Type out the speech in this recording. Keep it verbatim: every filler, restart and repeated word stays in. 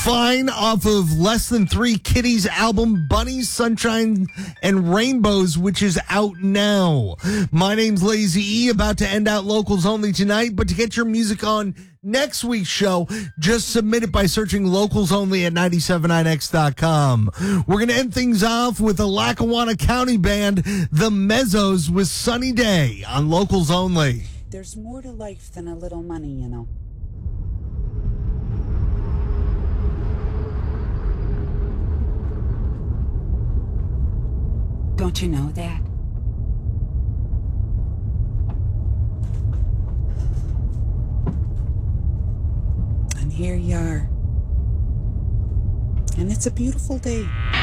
Fine off of Less Than Three Kitties album Bunnies, Sunshine, and Rainbows, which is out now. My name's Lazy E, about to end out locals only tonight, but to get your music on next week's show, just submit it by searching locals only at nine seven nine x dot com. We're going to end things off with a Lackawanna County band, The Mezzos, with Sunny Day on Locals Only. There's more to life than a little money, you know. Don't you know that? And here you are. And it's a beautiful day.